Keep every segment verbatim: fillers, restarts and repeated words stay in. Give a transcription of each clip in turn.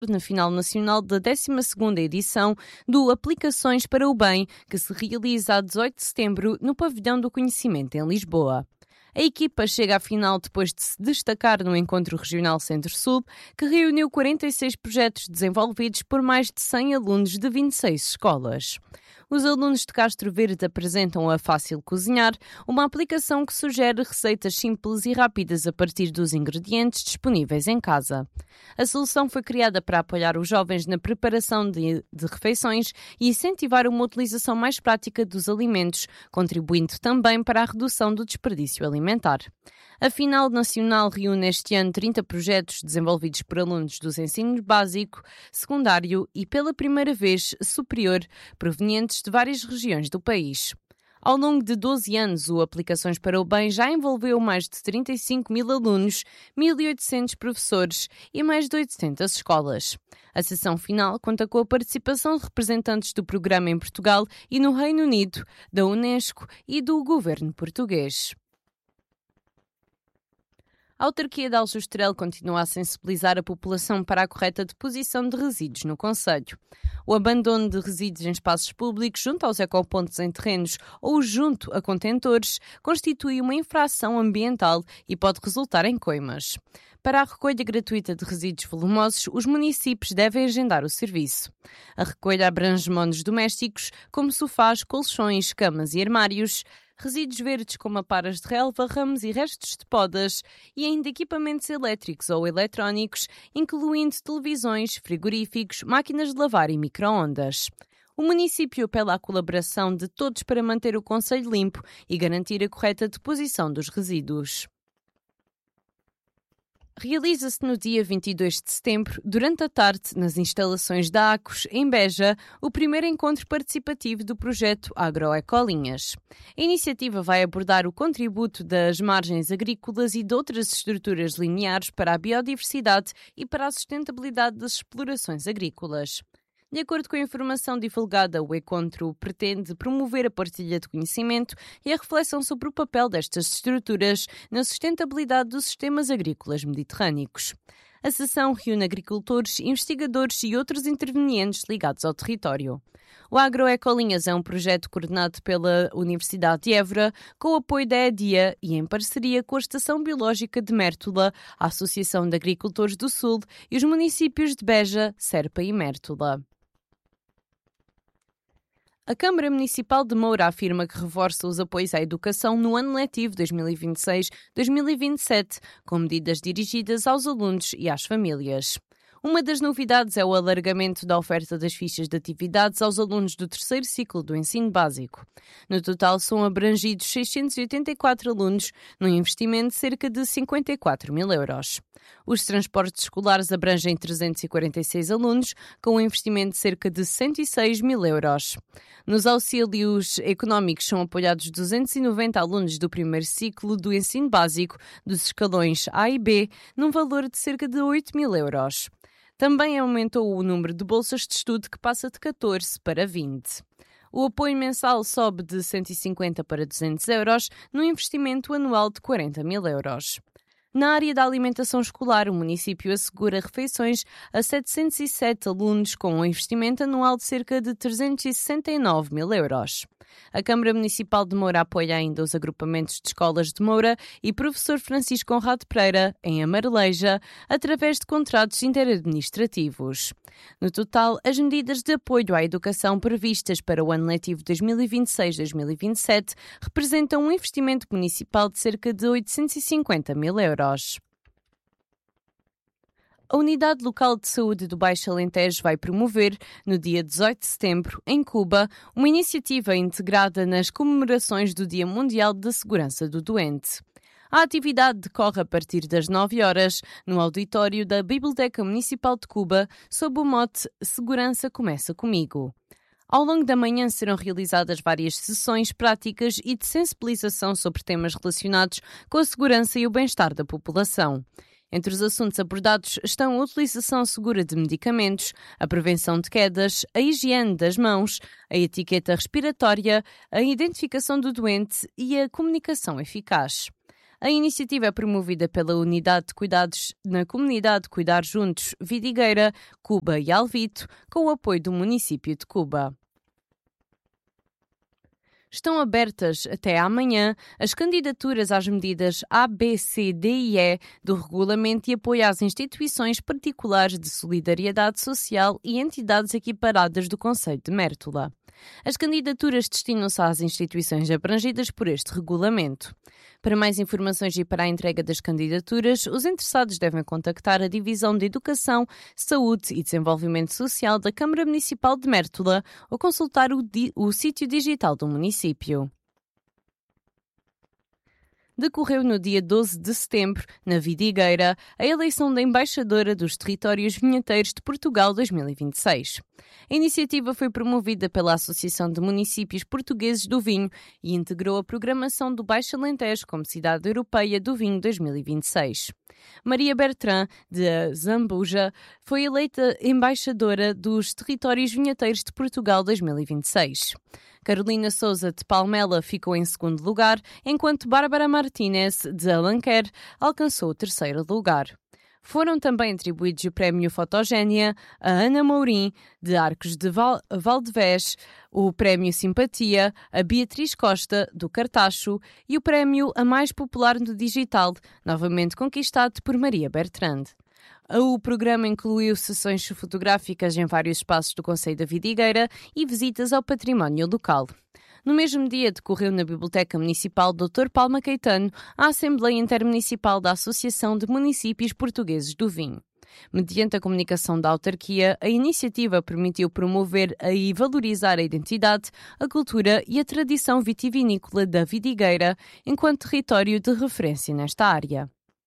na final nacional da décima segunda edição do Aplicações para o Bem, que se realiza a dezoito de setembro no Pavilhão do Conhecimento, em Lisboa. A equipa chega à final depois de se destacar no Encontro Regional Centro-Sul, que reuniu quarenta e seis projetos desenvolvidos por mais de cem alunos de vinte e seis escolas. Os alunos de Castro Verde apresentam a Fácil Cozinhar, uma aplicação que sugere receitas simples e rápidas a partir dos ingredientes disponíveis em casa. A solução foi criada para apoiar os jovens na preparação de, de refeições e incentivar uma utilização mais prática dos alimentos, contribuindo também para a redução do desperdício alimentar. A final nacional reúne este ano trinta projetos desenvolvidos por alunos dos ensinos básico, secundário e, pela primeira vez, superior, provenientes de várias regiões do país. Ao longo de doze anos, o Aplicações para o Bem já envolveu mais de trinta e cinco mil alunos, mil e oitocentos professores e mais de oitocentas escolas. A sessão final conta com a participação de representantes do programa em Portugal e no Reino Unido, da Unesco e do governo português. A autarquia de Aljustrel continua a sensibilizar a população para a correta deposição de resíduos no concelho. O abandono de resíduos em espaços públicos, junto aos ecopontos em terrenos ou junto a contentores, constitui uma infração ambiental e pode resultar em coimas. Para a recolha gratuita de resíduos volumosos, os municípios devem agendar o serviço. A recolha abrange monos domésticos, como sofás, colchões, camas e armários, resíduos verdes como aparas de relva, ramos e restos de podas e ainda equipamentos elétricos ou eletrónicos, incluindo televisões, frigoríficos, máquinas de lavar e micro-ondas. O município apela à colaboração de todos para manter o concelho limpo e garantir a correta deposição dos resíduos. Realiza-se no dia vinte e dois de setembro, durante a tarde, nas instalações da Acos, em Beja, o primeiro encontro participativo do projeto Agroecolinhas. A iniciativa vai abordar o contributo das margens agrícolas e de outras estruturas lineares para a biodiversidade e para a sustentabilidade das explorações agrícolas. De acordo com a informação divulgada, o encontro pretende promover a partilha de conhecimento e a reflexão sobre o papel destas estruturas na sustentabilidade dos sistemas agrícolas mediterrâneos. A sessão reúne agricultores, investigadores e outros intervenientes ligados ao território. O Agroecolinhas é um projeto coordenado pela Universidade de Évora, com o apoio da EDIA e em parceria com a Estação Biológica de Mértola, a Associação de Agricultores do Sul e os municípios de Beja, Serpa e Mértola. A Câmara Municipal de Moura afirma que reforça os apoios à educação no ano letivo dois mil e vinte e seis dois mil e vinte e sete, com medidas dirigidas aos alunos e às famílias. Uma das novidades é o alargamento da oferta das fichas de atividades aos alunos do terceiro ciclo do ensino básico. No total, são abrangidos seiscentos e oitenta e quatro alunos, num investimento de cerca de cinquenta e quatro mil euros. Os transportes escolares abrangem trezentos e quarenta e seis alunos, com um investimento de cerca de cento e seis mil euros. Nos auxílios económicos são apoiados duzentos e noventa alunos do primeiro ciclo do ensino básico, dos escalões A e B, num valor de cerca de oito mil euros. Também aumentou o número de bolsas de estudo, que passa de catorze para vinte. O apoio mensal sobe de cento e cinquenta para duzentos euros, num investimento anual de quarenta mil euros. Na área da alimentação escolar, o município assegura refeições a setecentos e sete alunos, com um investimento anual de cerca de trezentos e sessenta e nove mil euros. A Câmara Municipal de Moura apoia ainda os agrupamentos de escolas de Moura e professor Francisco Conrado Pereira, em Amareleja, através de contratos interadministrativos. No total, as medidas de apoio à educação previstas para o ano letivo dois mil e vinte e seis dois mil e vinte e sete representam um investimento municipal de cerca de oitocentos e cinquenta mil euros. A Unidade Local de Saúde do Baixo Alentejo vai promover, no dia dezoito de setembro, em Cuba, uma iniciativa integrada nas comemorações do Dia Mundial da Segurança do Doente. A atividade decorre a partir das nove horas, no auditório da Biblioteca Municipal de Cuba, sob o mote Segurança Começa Comigo. Ao longo da manhã serão realizadas várias sessões práticas e de sensibilização sobre temas relacionados com a segurança e o bem-estar da população. Entre os assuntos abordados estão a utilização segura de medicamentos, a prevenção de quedas, a higiene das mãos, a etiqueta respiratória, a identificação do doente e a comunicação eficaz. A iniciativa é promovida pela Unidade de Cuidados na Comunidade Cuidar Juntos, Vidigueira, Cuba e Alvito, com o apoio do município de Cuba. Estão abertas até amanhã as candidaturas às medidas A, B, C, D e E do Regulamento de Apoio às Instituições Particulares de Solidariedade Social e entidades equiparadas do Concelho de Mértola. As candidaturas destinam-se às instituições abrangidas por este regulamento. Para mais informações e para a entrega das candidaturas, os interessados devem contactar a Divisão de Educação, Saúde e Desenvolvimento Social da Câmara Municipal de Mértola ou consultar o, di- o sítio digital do município. Decorreu no dia doze de setembro, na Vidigueira, a eleição da Embaixadora dos Territórios Vinheteiros de Portugal dois mil e vinte e seis. A iniciativa foi promovida pela Associação de Municípios Portugueses do Vinho e integrou a programação do Baixo Alentejo como Cidade Europeia do Vinho dois mil e vinte e seis. Maria Bertrand, de Zambuja, foi eleita Embaixadora dos Territórios Vinheteiros de Portugal dois mil e vinte e seis. Carolina Souza, de Palmela, ficou em segundo lugar, enquanto Bárbara Martínez, de Alenquer, alcançou o terceiro lugar. Foram também atribuídos o Prémio Fotogénia a Ana Mourim, de Arcos de Val- Valdevez, o Prémio Simpatia a Beatriz Costa, do Cartacho, e o Prémio a Mais Popular no Digital, novamente conquistado por Maria Bertrand. O programa incluiu sessões fotográficas em vários espaços do Concelho da Vidigueira e visitas ao património local. No mesmo dia, decorreu na Biblioteca Municipal doutor Palma Caetano a Assembleia Intermunicipal da Associação de Municípios Portugueses do Vinho. Mediante a comunicação da autarquia, a iniciativa permitiu promover e valorizar a identidade, a cultura e a tradição vitivinícola da Vidigueira enquanto território de referência nesta área.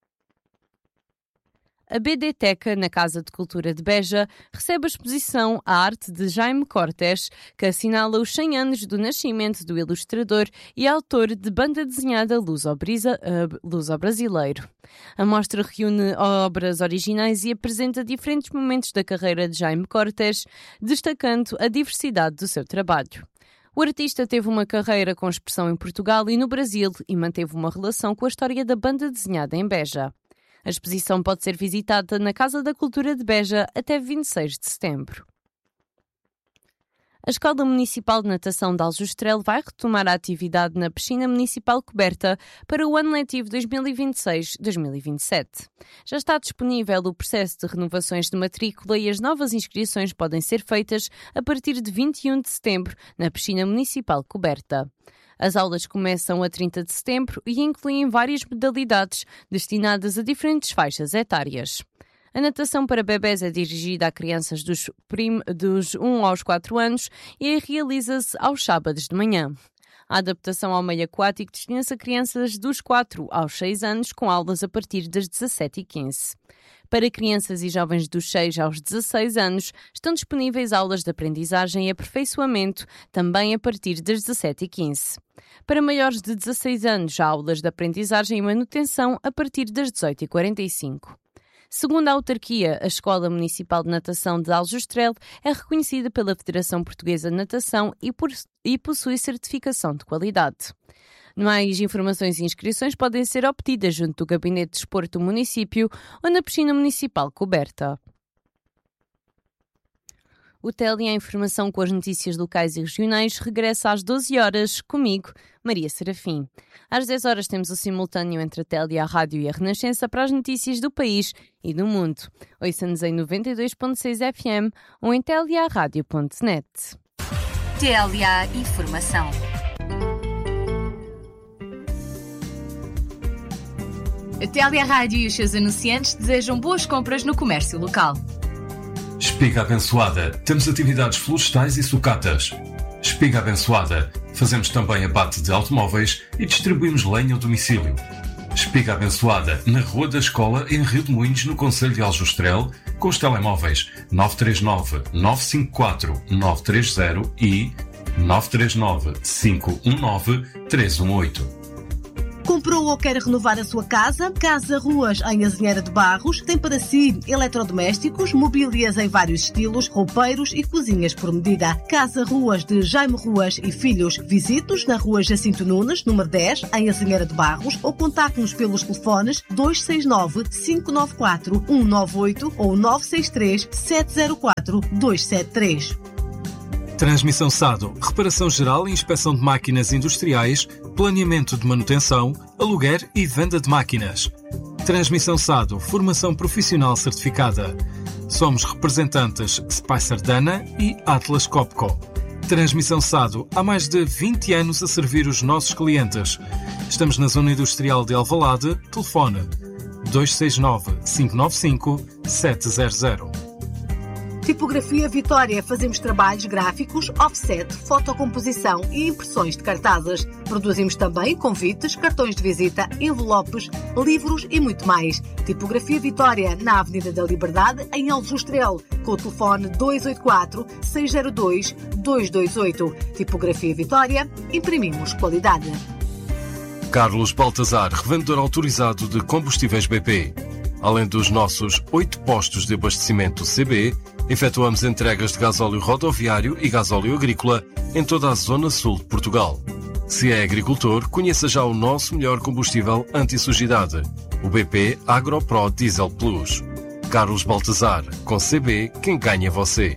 A B D Teca, na Casa de Cultura de Beja, recebe a exposição A Arte de Jaime Cortes, que assinala os cem anos do nascimento do ilustrador e autor de banda desenhada luso-brasileiro. A mostra reúne obras originais e apresenta diferentes momentos da carreira de Jaime Cortes, destacando a diversidade do seu trabalho. O artista teve uma carreira com expressão em Portugal e no Brasil e manteve uma relação com a história da banda desenhada em Beja. A exposição pode ser visitada na Casa da Cultura de Beja até vinte e seis de setembro. A Escola Municipal de Natação de Aljustrel vai retomar a atividade na piscina municipal coberta para o ano letivo dois mil e vinte e seis dois mil e vinte e sete. Já está disponível o processo de renovações de matrícula e as novas inscrições podem ser feitas a partir de vinte e um de setembro na piscina municipal coberta. As aulas começam a trinta de setembro e incluem várias modalidades destinadas a diferentes faixas etárias. A natação para bebés é dirigida a crianças dos, prim, dos um aos quatro anos e realiza-se aos sábados de manhã. A adaptação ao meio aquático destina-se a crianças dos quatro aos seis anos, com aulas a partir das dezassete e quinze. Para crianças e jovens dos seis aos dezasseis anos, estão disponíveis aulas de aprendizagem e aperfeiçoamento, também a partir das dezassete e quinze. Para maiores de dezasseis anos, há aulas de aprendizagem e manutenção a partir das dezoito e quarenta e cinco. Segundo a autarquia, a Escola Municipal de Natação de Aljustrel é reconhecida pela Federação Portuguesa de Natação e, por, e possui certificação de qualidade. Mais informações e inscrições podem ser obtidas junto do Gabinete de Desporto do município ou na piscina municipal coberta. O Tele, a informação com as notícias locais e regionais, regressa às doze horas, comigo, Maria Serafim. Às dez horas temos o simultâneo entre a Tele, a Rádio e a Renascença para as notícias do país e do mundo. Ouça-nos em noventa e dois ponto seis F M ou em telearadio ponto net. T L A Informação. A T L A Rádio e os seus anunciantes desejam boas compras no comércio local. Espiga Abençoada. Temos atividades florestais e sucatas. Espiga Abençoada. Fazemos também abate de automóveis e distribuímos lenha ao domicílio. Espiga Abençoada, na Rua da Escola, em Rio de Moinhos, no concelho de Aljustrel, com os telemóveis nove três nove, nove cinco quatro, nove três zero e nove três nove, cinco um nove, três um oito. Comprou ou quer renovar a sua casa? Casa Ruas, em Azinheira de Barros, tem para si eletrodomésticos, mobílias em vários estilos, roupeiros e cozinhas por medida. Casa Ruas de Jaime Ruas e Filhos. Visite-nos na Rua Jacinto Nunes, número dez, em Azinheira de Barros, ou contacte-nos pelos telefones dois seis nove, cinco nove quatro, um nove oito ou nove seis três, sete zero quatro, dois sete três. Transmissão Sado, reparação geral e inspeção de máquinas industriais, planeamento de manutenção, aluguer e venda de máquinas. Transmissão Sado, formação profissional certificada. Somos representantes Spicer Dana e Atlas Copco. Transmissão Sado, há mais de vinte anos a servir os nossos clientes. Estamos na zona industrial de Alvalade, telefone dois seis nove, cinco nove cinco, sete zero zero. Tipografia Vitória. Fazemos trabalhos gráficos, offset, fotocomposição e impressões de cartazes. Produzimos também convites, cartões de visita, envelopes, livros e muito mais. Tipografia Vitória, na Avenida da Liberdade, em Aljustrel, com o telefone dois oito quatro, seis zero dois, dois dois oito. Tipografia Vitória, imprimimos qualidade. Carlos Baltazar, revendedor autorizado de combustíveis B P. Além dos nossos oito postos de abastecimento C B, efetuamos entregas de gasóleo rodoviário e gasóleo agrícola em toda a zona sul de Portugal. Se é agricultor, conheça já o nosso melhor combustível anti-sujidade, o B P AgroPro Diesel Plus. Carlos Baltazar, com C B, quem ganha é você.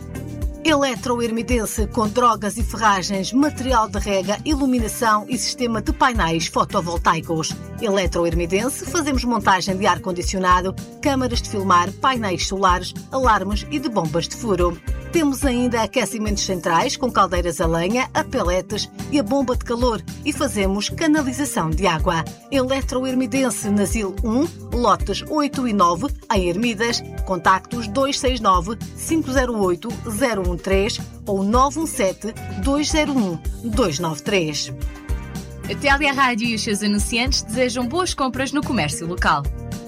Eletroermidense, com drogas e ferragens, material de rega, iluminação e sistema de painéis fotovoltaicos. Eletroermidense, fazemos montagem de ar-condicionado, câmaras de filmar, painéis solares, alarmes e de bombas de furo. Temos ainda aquecimentos centrais com caldeiras a lenha, a peletes e a bomba de calor e fazemos canalização de água. Eletroermidense, Nasil um, lotes oito e nove, em Ermidas. Contactos dois seis nove, cinco zero oito, zero um três ou nove um sete, dois zero um, dois nove três. A Télia Rádio e os seus anunciantes desejam boas compras no comércio local.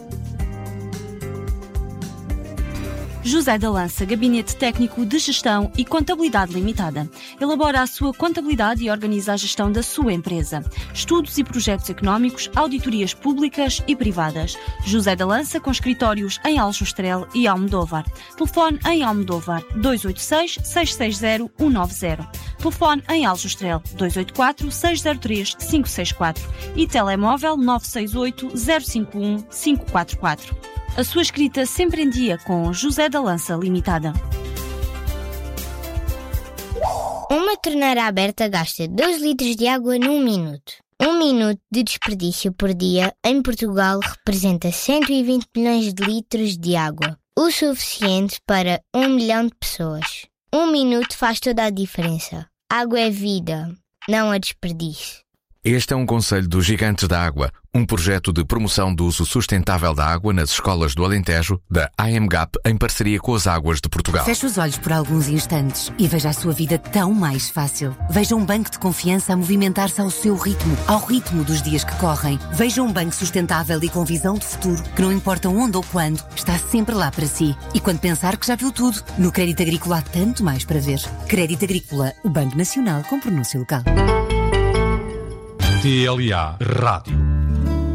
José da Lança, Gabinete Técnico de Gestão e Contabilidade Limitada. Elabora a sua contabilidade e organiza a gestão da sua empresa. Estudos e projetos económicos, auditorias públicas e privadas. José da Lança, com escritórios em Aljustrel e Almodóvar. Telefone em Almodóvar dois oito seis, seis seis zero, um nove zero. Telefone em Aljustrel dois oito quatro, seis zero três, cinco seis quatro e telemóvel nove seis oito, zero cinco um, cinco quatro quatro. A sua escrita sempre em dia com José da Lança Limitada. Uma torneira aberta gasta dois litros de água num minuto. Um minuto de desperdício por dia em Portugal representa cento e vinte milhões de litros de água. O suficiente para um milhão de pessoas. Um minuto faz toda a diferença. Água é vida, não a desperdício. Este é um conselho dos Gigantes da Água, um projeto de promoção do uso sustentável da água nas escolas do Alentejo, da A M G A P, em parceria com as Águas de Portugal. Feche os olhos por alguns instantes e veja a sua vida tão mais fácil. Veja um banco de confiança a movimentar-se ao seu ritmo, ao ritmo dos dias que correm. Veja um banco sustentável e com visão de futuro, que não importa onde ou quando, está sempre lá para si. E quando pensar que já viu tudo, no Crédito Agrícola há tanto mais para ver. Crédito Agrícola, o Banco Nacional com pronúncia local. T L A Rádio.